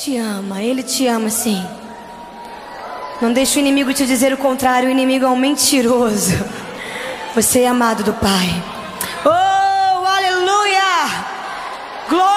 Ele te ama sim. Não deixe o inimigo te dizer o contrário, o inimigo é um mentiroso. Você é amado do Pai. Oh, aleluia! Glória!